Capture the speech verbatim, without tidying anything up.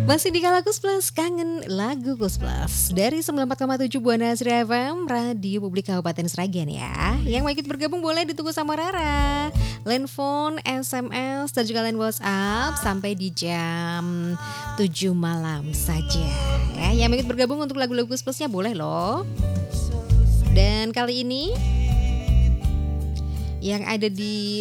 Masih di Kala Kus Plus, kangen lagu Kus Plus dari sembilan puluh empat koma tujuh Buana Sri F M, Radio Publik Kabupaten Sragen ya. Yang mau ikut bergabung boleh ditunggu sama Rara. Line phone, S M S, dan juga line WhatsApp sampai di jam tujuh malam saja. Ya, yang mau ikut bergabung untuk lagu-lagu Kus Plusnya boleh loh. Dan kali ini yang ada di